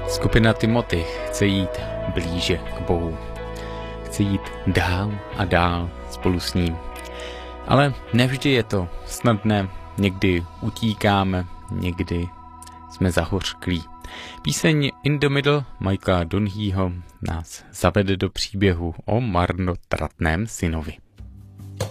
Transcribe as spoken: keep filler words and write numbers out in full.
Skupina Timothy chce jít blíže k Bohu. Chce jít dál a dál spolu s ním. Ale nevždy je to snadné, někdy utíkáme, někdy jsme zahořklí. Píseň In the Middle Michaela Donaghyho nás zavede do příběhu o marnotratném synovi.